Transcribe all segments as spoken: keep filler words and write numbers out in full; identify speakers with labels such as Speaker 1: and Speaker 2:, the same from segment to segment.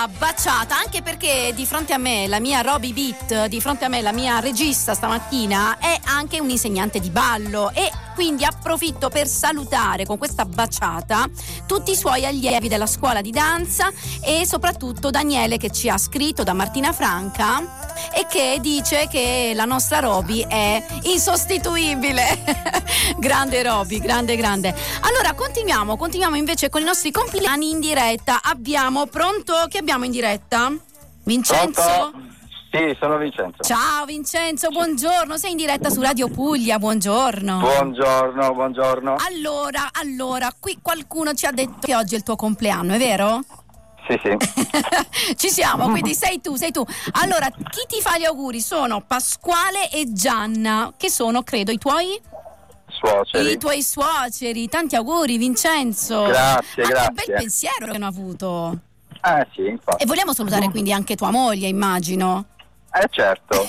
Speaker 1: questa baciata, anche perché di fronte a me la mia Roby Beat, di fronte a me la mia regista stamattina è anche un insegnante di ballo, e quindi approfitto per salutare con questa baciata tutti i suoi allievi della scuola di danza e soprattutto Daniele, che ci ha scritto da Martina Franca e che dice che la nostra Roby è insostituibile. Grande Roby, grande grande. Allora continuiamo, continuiamo invece con i nostri compleanni in diretta. Abbiamo pronto? Chi abbiamo in diretta? Vincenzo?
Speaker 2: Pronto? Sì, sono Vincenzo.
Speaker 1: Ciao Vincenzo, buongiorno, sei in diretta su Radio Puglia, buongiorno.
Speaker 2: Buongiorno, buongiorno.
Speaker 1: Allora, allora, qui qualcuno ci ha detto che oggi è il tuo compleanno, è vero?
Speaker 2: Sì, sì.
Speaker 1: Ci siamo, quindi sei tu, sei tu. Allora, chi ti fa gli auguri sono Pasquale e Gianna, che sono, credo, i tuoi?
Speaker 2: Suoceri.
Speaker 1: I tuoi suoceri. Tanti auguri Vincenzo.
Speaker 2: Grazie,
Speaker 1: ah,
Speaker 2: grazie.
Speaker 1: Che bel pensiero che hanno avuto.
Speaker 2: Eh sì, infatti.
Speaker 1: E vogliamo salutare quindi anche tua moglie, immagino.
Speaker 2: Eh certo.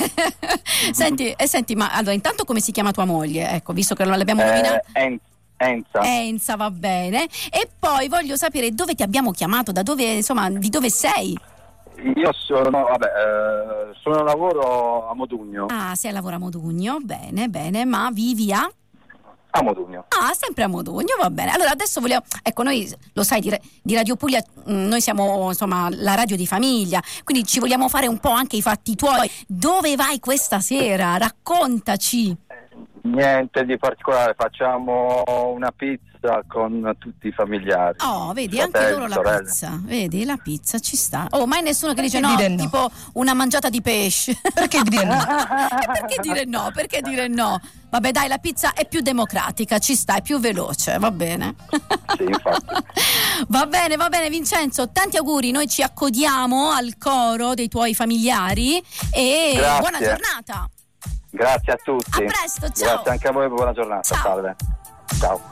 Speaker 1: Senti, e senti, ma allora intanto come si chiama tua moglie? Ecco, visto che l'abbiamo
Speaker 2: Eh,
Speaker 1: nominata.
Speaker 2: En- Enza.
Speaker 1: Enza, va bene. E poi voglio sapere dove ti abbiamo chiamato, da dove, insomma, di dove sei?
Speaker 2: Io sono, vabbè, eh, sono a lavoro a Modugno.
Speaker 1: Ah, sei a lavoro a Modugno, bene, bene, ma vivi a?
Speaker 2: A Modugno.
Speaker 1: Ah, sempre a Modugno, va bene. Allora adesso vogliamo, ecco, noi lo sai di, di Radio Puglia, mh, noi siamo insomma la radio di famiglia, quindi ci vogliamo fare un po' anche i fatti tuoi. Dove vai questa sera? Raccontaci.
Speaker 2: Niente di particolare, facciamo una pizza con tutti i familiari.
Speaker 1: Oh, vedi,
Speaker 2: fratelli,
Speaker 1: anche loro la
Speaker 2: sorelle.
Speaker 1: pizza. Vedi, la pizza ci sta. Oh, mai nessuno che dice
Speaker 3: Perché
Speaker 1: no,
Speaker 3: dire no?
Speaker 1: tipo una mangiata di pesce.
Speaker 3: Perché dire no?
Speaker 1: Perché dire no? Perché dire no? Vabbè, dai, la pizza è più democratica, ci sta, è più veloce, va bene.
Speaker 2: Sì, infatti.
Speaker 1: Va bene, va bene Vincenzo, tanti auguri, noi ci accodiamo al coro dei tuoi familiari e
Speaker 2: Grazie.
Speaker 1: buona giornata.
Speaker 2: Grazie a tutti.
Speaker 1: A presto, ciao.
Speaker 2: Grazie anche a voi, buona giornata.
Speaker 1: Ciao.
Speaker 2: Salve. Ciao.